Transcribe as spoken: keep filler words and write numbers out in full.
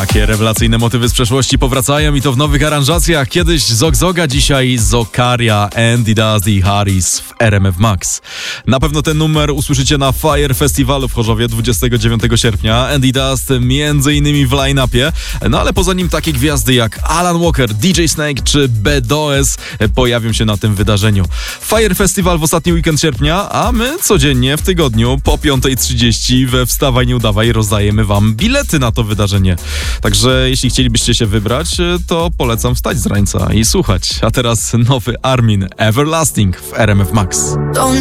Takie rewelacyjne motywy z przeszłości powracają i to w nowych aranżacjach. Kiedyś Zog Zoga, dzisiaj Zokaria, Andy Dust i Harris w R M F Max. Na pewno ten numer usłyszycie na Fire Festiwalu w Chorzowie dwudziestego dziewiątego sierpnia. Andy Dust między innymi w line-upie, no ale poza nim takie gwiazdy jak Alan Walker, D J Snake czy B D O S pojawią się na tym wydarzeniu. Fire Festival w ostatni weekend sierpnia, a my codziennie w tygodniu po piątej trzydzieści we Wstawaj Nie Udawaj rozdajemy wam bilety na to wydarzenie. Także jeśli chcielibyście się wybrać, to polecam wstać z rańca i słuchać. A teraz nowy Armin, Everlasting w R M F Max.